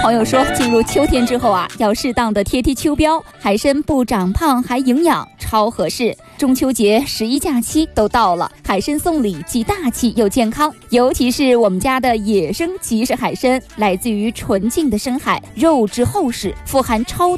朋友说，进入秋天之后啊，要适当的贴秋膘，海参不长胖还营养，超合适。中秋节、11假期都到了，海参送礼既大气又健康。尤其是我们家的野生吉氏海参，来自于纯净的深海，肉质厚实，富含超